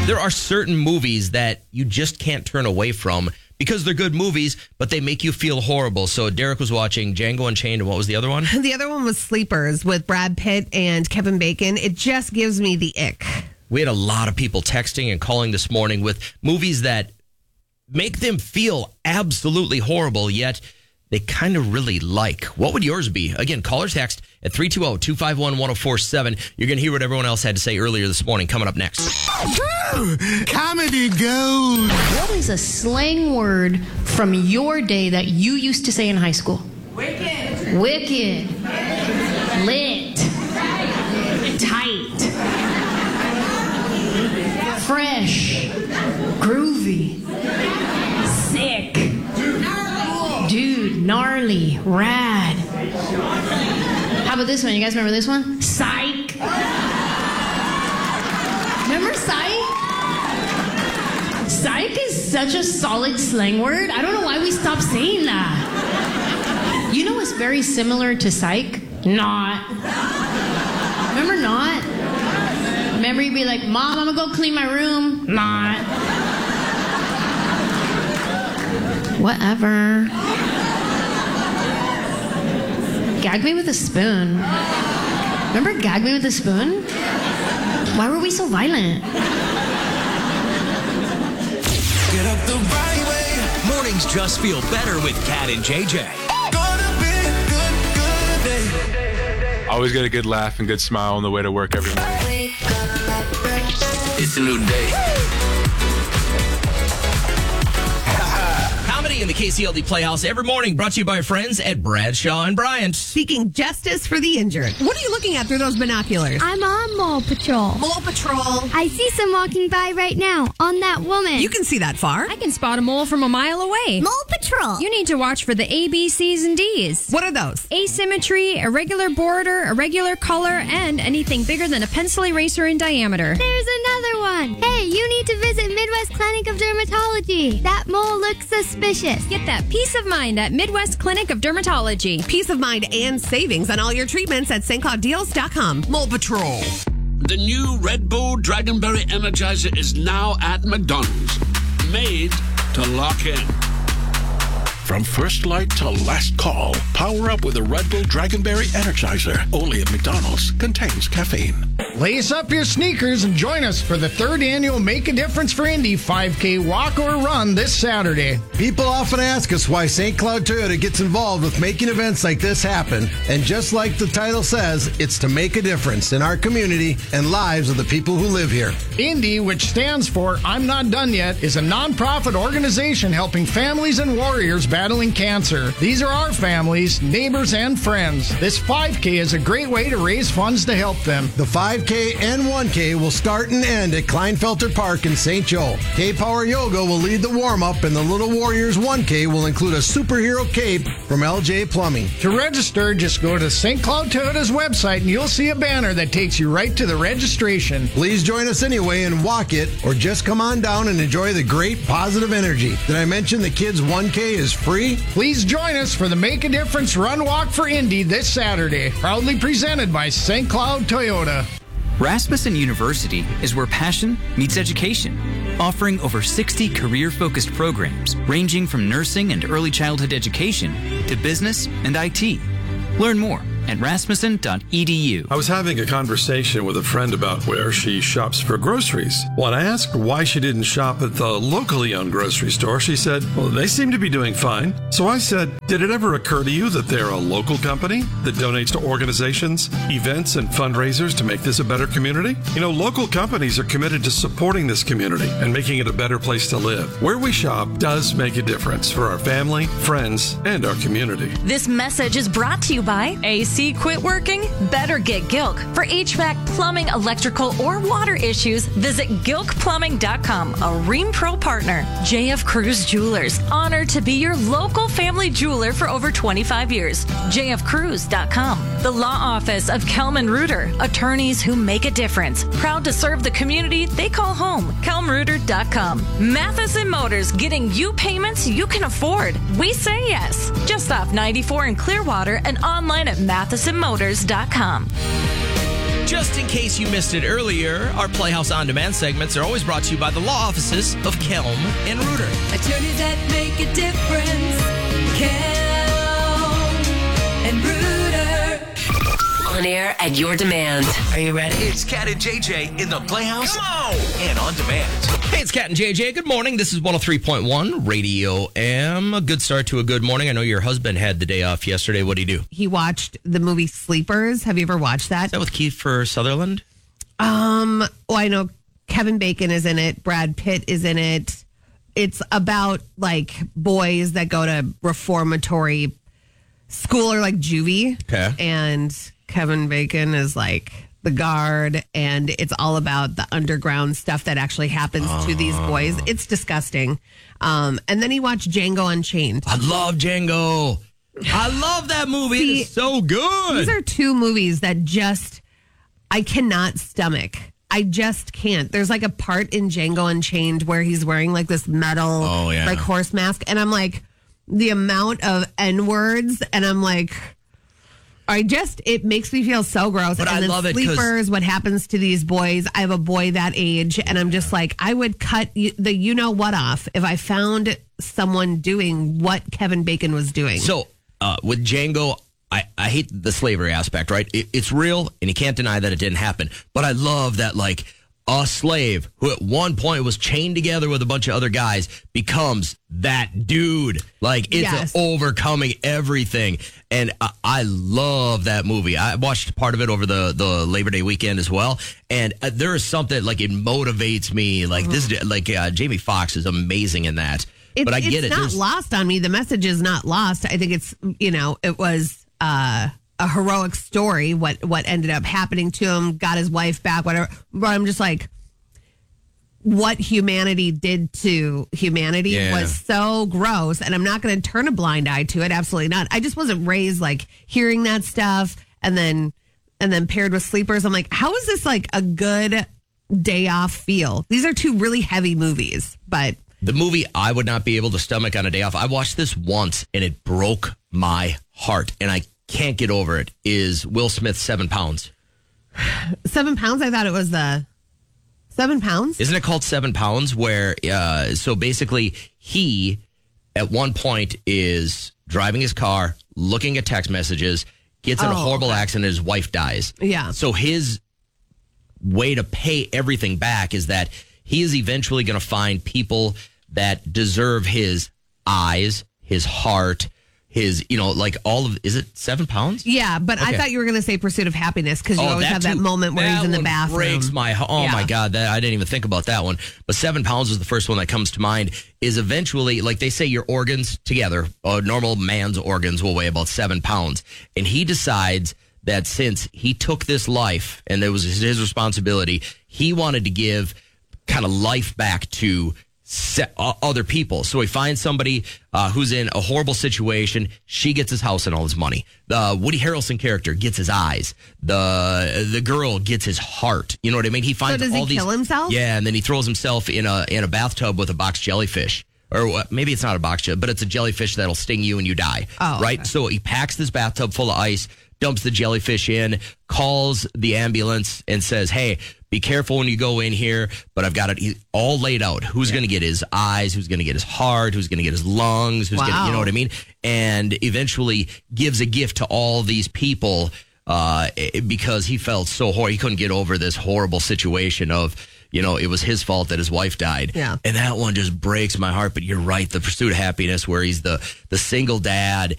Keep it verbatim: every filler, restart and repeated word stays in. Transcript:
There are certain movies that you just can't turn away from because they're good movies, but they make you feel horrible. So Derek was watching Django Unchained, and what was the other one? The other one was Sleepers with Brad Pitt and Kevin Bacon. It just gives me the ick. We had a lot of people texting and calling this morning with movies that make them feel absolutely horrible, yet they kind of really like. What would yours be? Again, call or text at three two zero, two five one, one zero four seven. You're going to hear what everyone else had to say earlier this morning coming up next. Comedy gold. What is a slang word from your day that you used to say in high school? Wicked. Wicked. Lit. Tight. Fresh. Groovy. Sick. Dude, gnarly, rad. How about this one? You guys remember this one? Psych. Remember psych? Psych is such a solid slang word. I don't know why we stopped saying that. You know what's very similar to psych? Not. Remember not? Remember you'd be like, Mom, I'm gonna go clean my room. Not. Whatever. Gag me with a spoon. Remember gag me with a spoon? Why were we so violent? Get up the right way. Mornings just feel better with Kat and J J. Gonna be a good, good day. Always get a good laugh and good smile on the way to work every morning. It's a new day. Comedy in the K C L D Playhouse every morning, brought to you by our friends at Bradshaw and Bryant. Seeking justice for the injured. What are you looking at through those binoculars? I'm on Mole Patrol. Mole Patrol. I see some walking by right now on that woman. You can see that far. I can spot a mole from a mile away. Mole Patrol. You need to watch for the A, B, C's, and D's. What are those? Asymmetry, irregular border, irregular color, and anything bigger than a pencil eraser in diameter. There's another one. Hey, you need to visit Midwest Clinic of Dermatology. That mole looks suspicious. Get that peace of mind at Midwest Clinic of Dermatology. Peace of mind and savings on all your treatments at Saint Cloud Deals dot com. Mole Patrol. The new Red Bull Dragonberry Energizer is now at McDonald's. Made to lock in. From first light to last call, power up with a Red Bull Dragonberry Energizer. Only at McDonald's. Contains caffeine. Lace up your sneakers and join us for the third annual Make a Difference for Indy five K walk or run this Saturday. People often ask us why Saint Cloud Toyota gets involved with making events like this happen. And just like the title says, it's to make a difference in our community and lives of the people who live here. Indy, which stands for I'm Not Done Yet, is a nonprofit organization helping families and warriors battling cancer. These are our families, neighbors, and friends. This five K is a great way to raise funds to help them. The five K and one K will start and end at Kleinfelter Park in Saint Joe. K-Power Yoga will lead the warm-up, and the Little Warriors one K will include a superhero cape from L J Plumbing. To register, just go to Saint Cloud Toyota's website and you'll see a banner that takes you right to the registration. Please join us anyway and walk it, or just come on down and enjoy the great positive energy. Did I mention the kids one K is free? Please join us for the Make a Difference Run Walk for Indy this Saturday. Proudly presented by Saint Cloud Toyota. Rasmussen University is where passion meets education, offering over sixty career-focused programs ranging from nursing and early childhood education to business and I T. Learn more at rasmussen dot e d u. I was having a conversation with a friend about where she shops for groceries. When I asked why she didn't shop at the locally owned grocery store, she said, well, they seem to be doing fine. So I said, did it ever occur to you that they're a local company that donates to organizations, events, and fundraisers to make this a better community? You know, local companies are committed to supporting this community and making it a better place to live. Where we shop does make a difference for our family, friends, and our community. This message is brought to you by A C Quit Working? Better get Gilk. For H V A C, plumbing, electrical, or water issues, visit gilk plumbing dot com, a Ream Pro partner. J F Cruz Jewelers, honored to be your local family jeweler for over twenty-five years. j f cruz dot com. The Law Office of Kelman Reuter, attorneys who make a difference. Proud to serve the community they call home. kelm reuter dot com. Matheson Motors, getting you payments you can afford. We say yes. Just off ninety-four in Clearwater and online at matheson motors dot com. Just in case you missed it earlier, our Playhouse On Demand segments are always brought to you by the law offices of Kelm and Reuter. Attorneys that make a difference. Kelm and Reuter. On air at your demand. Are you ready? It's Cat and J J in the Playhouse. Come on! And on demand. Hey, it's Cat and J J. Good morning. This is one oh three point one Radio M. A good start to a good morning. I know your husband had the day off yesterday. What did he do? He watched the movie Sleepers. Have you ever watched that? Is that with Kiefer Sutherland? Um, well, I know Kevin Bacon is in it. Brad Pitt is in it. It's about like boys that go to reformatory school or like juvie. Okay. And Kevin Bacon is like the guard, and it's all about the underground stuff that actually happens oh. to these boys. It's disgusting. Um, and then he watched Django Unchained. I love Django. I love that movie. See, it's so good. These are two movies that just, I cannot stomach. I just can't. There's like a part in Django Unchained where he's wearing like this metal, oh, yeah. like horse mask. And I'm like, the amount of N words, and I'm like, I just, it makes me feel so gross. But and I then love it Sleepers, what happens to these boys. I have a boy that age, and I'm just like, I would cut the you know what off if I found someone doing what Kevin Bacon was doing. So uh, with Django, I, I hate the slavery aspect, right? It, it's real, and you can't deny that it didn't happen. But I love that, like, a slave who at one point was chained together with a bunch of other guys becomes that dude. Like, it's Yes. overcoming everything. And I, I love that movie. I watched part of it over the, the Labor Day weekend as well. And uh, there is something, like, it motivates me. Like, this, like, uh, Jamie Foxx is amazing in that. It's, but I get it's it. not There's- lost on me. The message is not lost. I think it's, you know, it was uh, a heroic story, what what ended up happening to him, got his wife back, whatever. But I'm just like, what humanity did to humanity Yeah. was so gross. And I'm not going to turn a blind eye to it. Absolutely not. I just wasn't raised like hearing that stuff and then and then paired with Sleepers. I'm like, how is this like a good day off feel? These are two really heavy movies, but the movie I would not be able to stomach on a day off, I watched this once and it broke my heart and I can't get over it, is Will Smith's Seven Pounds. Seven Pounds? I thought it was the Seven Pounds? Isn't it called Seven Pounds? Where, uh, so basically he at one point is driving his car, looking at text messages, gets in a Oh, horrible okay. accident, his wife dies. Yeah. So his way to pay everything back is that he is eventually going to find people that deserve his eyes, his heart, his, you know, like all of, is it seven pounds? Yeah, but I Okay. thought you were going to say Pursuit of Happiness because you Oh, always have that too. moment where That he's in the one bathroom. breaks my, oh Yeah. my God, that I didn't even think about that one. But Seven Pounds is the first one that comes to mind, is eventually, like they say, your organs together, a normal man's organs will weigh about seven pounds. And he decides that since he took this life and it was his responsibility, he wanted to give kind of life back to se- uh, other people. So he finds somebody uh, who's in a horrible situation. She gets his house and all his money. The Woody Harrelson character gets his eyes. The the girl gets his heart. You know what I mean? He finds does he all these. kill himself? Yeah, and then he throws himself in a in a bathtub with a box jellyfish. Or uh, maybe it's not a box jelly, but it's a jellyfish that'll sting you and you die. Oh, right? okay. So he packs this bathtub full of ice, dumps the jellyfish in, calls the ambulance and says, hey, be careful when you go in here, but I've got it all laid out. Who's going to get his eyes? Who's going to get his heart? Who's going to get his lungs? Who's Wow. going to, you know what I mean? And eventually gives a gift to all these people uh, because he felt so horrible. He couldn't get over this horrible situation of, you know, it was his fault that his wife died. Yeah. And that one just breaks my heart. But you're right. The Pursuit of Happiness, where he's the, the single dad